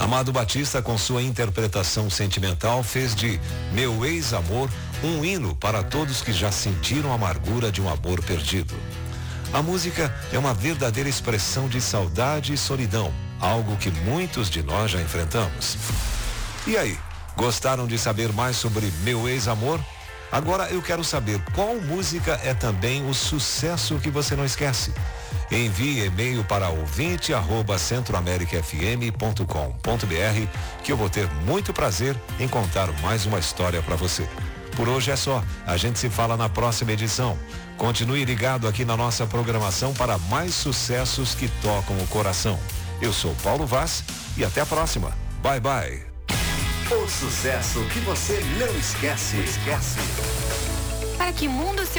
Amado Batista, com sua interpretação sentimental, fez de Meu Ex-Amor um hino para todos que já sentiram a amargura de um amor perdido. A música é uma verdadeira expressão de saudade e solidão, algo que muitos de nós já enfrentamos. E aí, gostaram de saber mais sobre Meu Ex-Amor? Agora eu quero saber qual música é também o sucesso que você não esquece. Envie e-mail para ouvinte@centroamericafm.com.br que eu vou ter muito prazer em contar mais uma história para você. Por hoje é só. A gente se fala na próxima edição. Continue ligado aqui na nossa programação para mais sucessos que tocam o coração. Eu sou Paulo Vaz e até a próxima. Bye, bye. O sucesso que você não esquece. Para que mundo